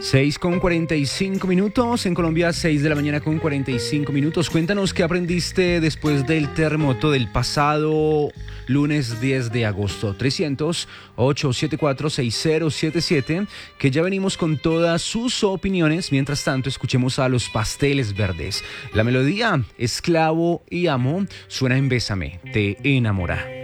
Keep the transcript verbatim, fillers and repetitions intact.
seis con cuarenta y cinco minutos, en Colombia seis de la mañana con cuarenta y cinco minutos. Cuéntanos qué aprendiste después del terremoto del pasado lunes diez de agosto. Trescientos ocho siete cuatro seis cero siete siete, que ya venimos con todas sus opiniones. Mientras tanto, escuchemos a Los Pasteles Verdes. La melodía, Esclavo y Amo, suena en Bésame, te enamora.